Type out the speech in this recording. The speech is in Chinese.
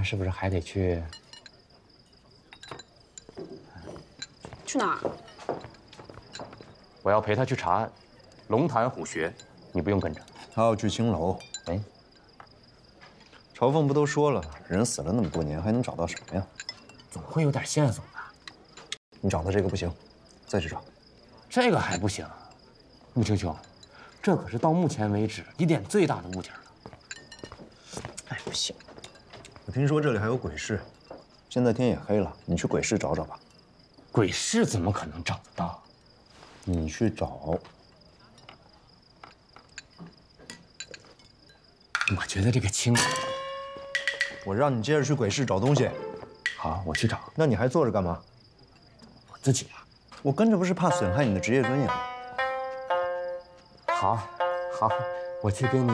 是不是还得去？ 去哪儿？ 我要陪他去查案，龙潭虎穴，你不用跟着。 他要去青楼。 哎， 朝凤不都说了，人死了那么多年，还能找到什么呀？ 总会有点线索吧？ 你找的这个不行，再去找。 这个还不行，穆秋秋，这可是到目前为止疑点最大的物件了。 哎，不行，我听说这里还有鬼市，现在天也黑了，你去鬼市找找吧。 鬼市怎么可能找得到？ 你去找。 我觉得这个青， 我让你接着去鬼市找东西。 好，我去找。 那你还坐着干嘛？ 我自己啊。 我跟着不是怕损害你的职业尊严吗？ 好，好，我去给你。